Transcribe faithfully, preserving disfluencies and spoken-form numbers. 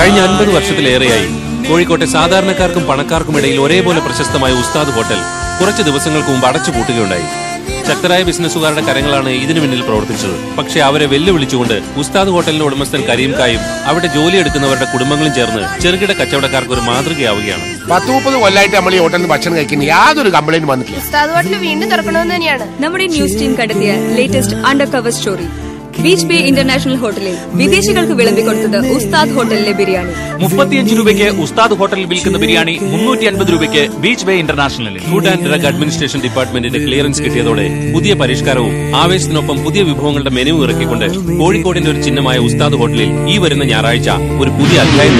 കഴിഞ്ഞ അൻപത് വർഷത്തിലേറെയായി കോഴിക്കോട്ടെ സാധാരണക്കാർക്കും പണക്കാർക്കും ഇടയിൽ ഒരേപോലെ പ്രശസ്തമായ ഉസ്താദ് ഹോട്ടൽ കുറച്ച് ദിവസങ്ങൾക്ക് മുമ്പ് അടച്ചുപൂട്ടുകയുണ്ടായി. ശക്തരായ ബിസിനസ്സുകാരുടെ കരങ്ങളാണ് ഇതിനു മുന്നിൽ പ്രവർത്തിച്ചത്. പക്ഷേ അവരെ വെല്ലുവിളിച്ചുകൊണ്ട് ഉസ്താദ് ഹോട്ടലിന്റെ ഉടമസ്ഥൻ കരീം കായും അവിടെ ജോലിയെടുക്കുന്നവരുടെ കുടുംബങ്ങളും ചേർന്ന് ചെറുകിട കച്ചവടക്കാർക്ക് ഒരു മാതൃകയാവുകയാണ്. പത്ത് മുപ്പത് കൊല്ലമായിട്ട് നമ്മൾ ഈ ഹോട്ടലിൽ ഭക്ഷണം കഴിക്കുന്ന യാതൊരു കംപ്ലൈന്റ് വന്നിട്ടില്ല. ഉസ്താദ് ഹോട്ടൽ വീണ്ടും തുറക്കണമെന്ന് തന്നെയാണ് നമ്മുടെ ന്യൂസ് ടീം കണ്ടെത്തിയ latest under cover story. Beach bay international ഹോട്ടലിൽ വിദേശികൾക്ക് വിളമ്പിക്കൊടുത്തത് ഉസ്താദ് ഹോട്ടലിലെ ബിരിയാണി. മുപ്പത്തിയഞ്ച് രൂപയ്ക്ക് ഉസ്താദ് ഹോട്ടലിൽ വിൽക്കുന്ന ബിരിയാണി മുന്നൂറ്റി അൻപത് രൂപയ്ക്ക് beach bay ഇന്റർനാഷണലിൽ. Food and drug administration ഡിപ്പാർട്ട്മെന്റിന്റെ ക്ലിയറൻസ് കിട്ടിയതോടെ പുതിയ പരിഷ്കാരവും ആവേശത്തിനൊപ്പം പുതിയ വിഭവങ്ങളുടെ മെനു ഇറക്കിക്കൊണ്ട് കോഴിക്കോടിന്റെ ഒരു ചിഹ്നമായ ഉസ്താദ് ഹോട്ടലിൽ ഈ വരുന്ന ഞായറാഴ്ച ഒരു പുതിയ അധ്യായം